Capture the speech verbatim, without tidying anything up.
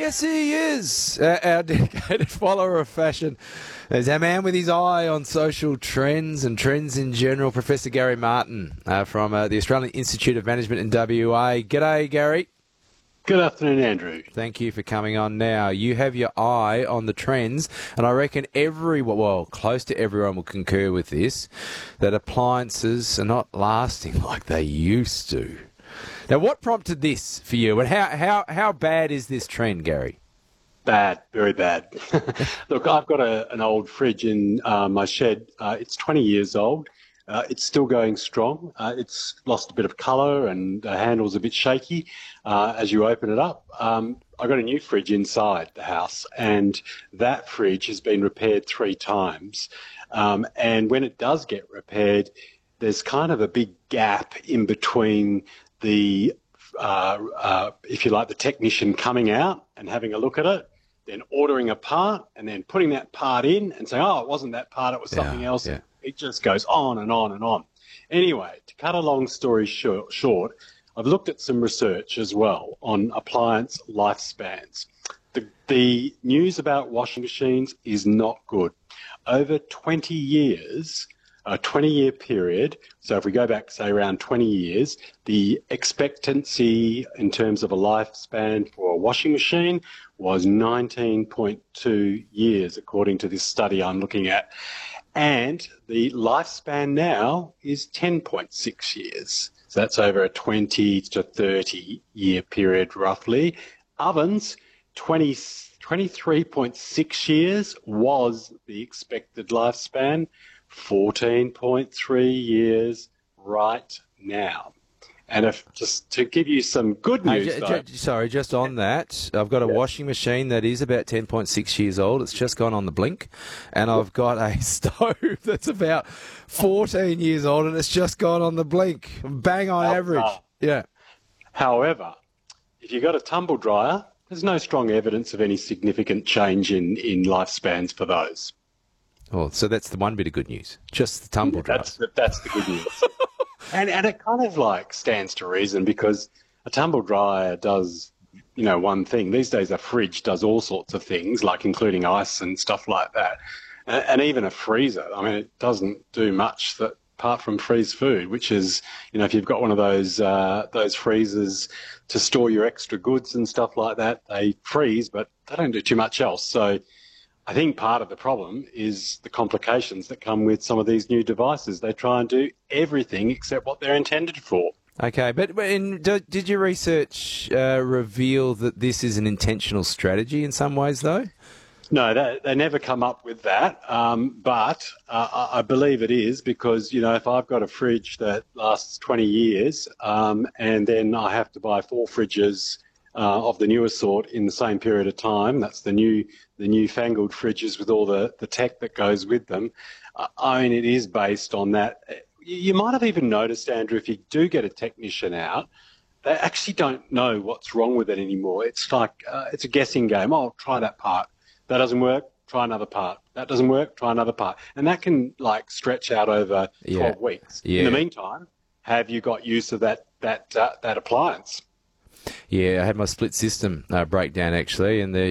yes, he is. Uh, our dedicated follower of fashion. There's our man with his eye on social trends and trends in general, Professor Gary Martin uh, from uh, the Australian Institute of Management in W A. G'day, Gary. Good afternoon, Andrew. Thank you for coming on now. You have your eye on the trends, and I reckon everyone, well, close to everyone will concur with this, that appliances are not lasting like they used to. Now, what prompted this for you, and how, how, how bad is this trend, Gary? Bad, very bad. Look, I've got a, an old fridge in uh, my shed. Uh, it's twenty years old. Uh, it's still going strong. Uh, it's lost a bit of colour and the handle's a bit shaky uh, as you open it up. Um, I got a new fridge inside the house, and that fridge has been repaired three times. Um, and when it does get repaired, there's kind of a big gap in between the, uh, uh, if you like, the technician coming out and having a look at it, then ordering a part, and then putting that part in and saying, oh, it wasn't that part, it was something Yeah, else. yeah. It just goes on and on and on. Anyway, to cut a long story short, short, I've looked at some research as well on appliance lifespans. The, the news about washing machines is not good. Over twenty years, a twenty-year period, so if we go back, say, around twenty years, the expectancy in terms of a lifespan for a washing machine was nineteen point two years, according to this study I'm looking at. And the lifespan now is ten point six years. So that's over a twenty to thirty year period, roughly. Ovens, twenty, twenty-three point six years was the expected lifespan. fourteen point three years right now. And if just to give you some good news, Hey, j- though, j- sorry, just on that, I've got a Yes. washing machine that is about ten point six years old. It's just gone on the blink. And I've got a stove that's about fourteen years old, and it's just gone on the blink. Bang on Oh, average. oh. Yeah. however, if you've got a tumble dryer, there's no strong evidence of any significant change in, in lifespans for those. Oh, so that's the one bit of good news. Just the tumble dryer. That's the, that's the good news. and and it kind of like stands to reason, because a tumble dryer does, you know, one thing. These days a fridge does all sorts of things, like including ice and stuff like that. And, and even a freezer, I mean, it doesn't do much that apart from freeze food, which is, you know, if you've got one of those uh, those freezers to store your extra goods and stuff like that, they freeze, but they don't do too much else. So I think part of the problem is the complications that come with some of these new devices. They try and do everything except what they're intended for. Okay, but, but in, do, did your research uh, reveal that this is an intentional strategy in some ways, though? No, they, they never come up with that, um, but uh, I I believe it is, because, you know, if I've got a fridge that lasts twenty years um, and then I have to buy four fridges uh, of the newer sort in the same period of time, that's the new the newfangled fridges with all the, the tech that goes with them. Uh, I mean, it is based on that. You, you might have even noticed, Andrew, if you do get a technician out, they actually don't know what's wrong with it anymore. It's like, uh, it's a guessing game. Oh, try that part. That doesn't work, try another part. That doesn't work, try another part. And that can, like, stretch out over twelve Yeah. weeks. Yeah. In the meantime, have you got use of that, that, uh, that appliance? Yeah, I had my split system uh, breakdown, actually, and the